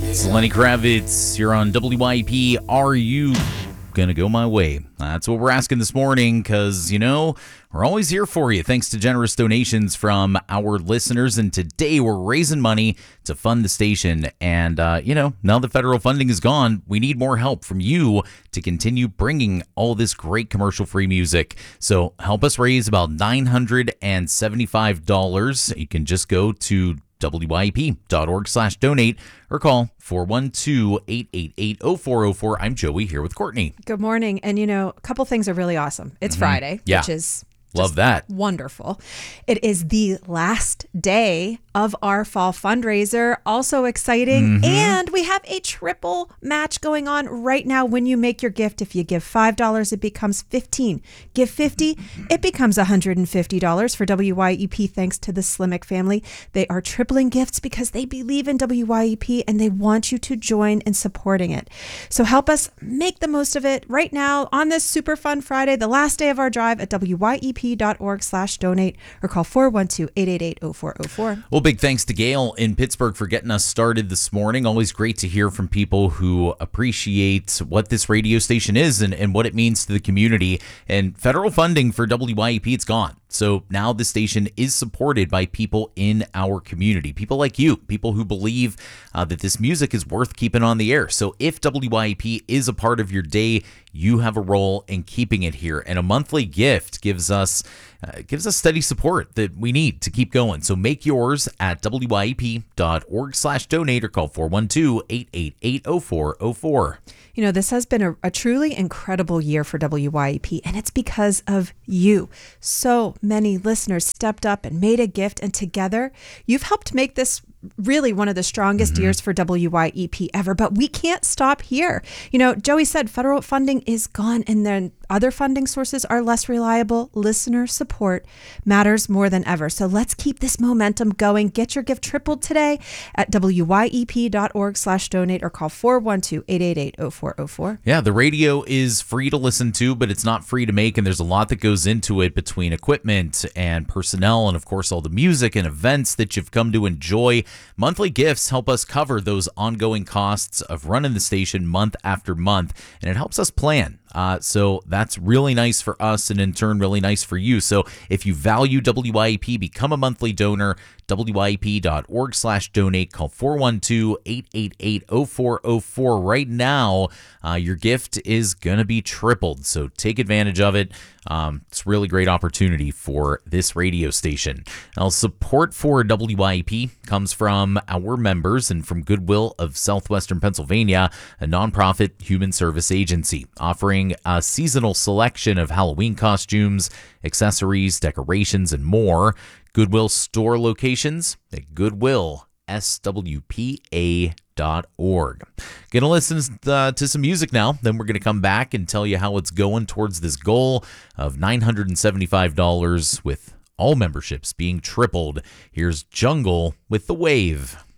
It's Lenny Kravitz. You're on WYP. Are you gonna go my way? That's what we're asking this morning because, we're always here for you thanks to generous donations from our listeners. And today we're raising money to fund the station. And, now the federal funding is gone, we need more help from you to continue bringing all this great commercial-free music. So help us raise about $975. You can just go to wyp.org/donate or call 412-888-0404. I'm Joey here with Courtney. Good morning. And a couple things are really awesome. It's Friday, which is love that. Wonderful. It is the last day of our fall fundraiser. Also exciting. And we have a triple match going on right now when you make your gift. If you give $5, it becomes $15. Give $50, it becomes $150 for WYEP thanks to the Slimek family. They are tripling gifts because they believe in WYEP and they want you to join in supporting it. So help us make the most of it right now on this super fun Friday, the last day of our drive at WYEP.org/donate or call 412-888-0404. Well, big thanks to Gail in Pittsburgh for getting us started this morning. Always great to hear from people who appreciate what this radio station is and what it means to the community. And federal funding for WYEP, it's gone. So now the station is supported by people in our community, people like you, people who believe that this music is worth keeping on the air. So if WYEP is a part of your day, you have a role in keeping it here. And a monthly gift gives us steady support that we need to keep going. So make yours at wyep.org/donate or call 412-888-0404. This has been a truly incredible year for WYEP, and it's because of you. So many listeners stepped up and made a gift, and together you've helped make this really one of the strongest years for WYEP ever. But we can't stop here. Joey said federal funding is gone and then other funding sources are less reliable. Listener support matters more than ever. So let's keep this momentum going. Get your gift tripled today at wyep.org/donate or call 412-888-0404. Yeah, the radio is free to listen to, but it's not free to make. And there's a lot that goes into it between equipment and personnel and, of course, all the music and events that you've come to enjoy. Monthly gifts help us cover those ongoing costs of running the station month after month, and it helps us plan. So that's really nice for us and in turn really nice for you. So if you value WYEP, become a monthly donor, wyep.org/donate, call 412-888-0404. Right now, your gift is going to be tripled. So take advantage of it. It's a really great opportunity for this radio station. Now, support for WYEP comes from our members and from Goodwill of Southwestern Pennsylvania, a nonprofit human service agency offering a seasonal selection of Halloween costumes, accessories, decorations, and more. Goodwill store locations at goodwillswpa.org. Going to listen to some music now. Then we're going to come back and tell you how it's going towards this goal of $975 with all memberships being tripled. Here's Jungle with The Wave.